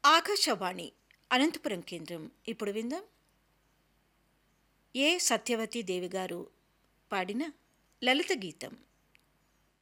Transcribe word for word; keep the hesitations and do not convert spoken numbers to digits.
ఆకాశవాణి అనంతపురం కేంద్రం. ఇప్పుడు విందాం ఏ సత్యవతి దేవి గారు పాడిన లలిత గీతం.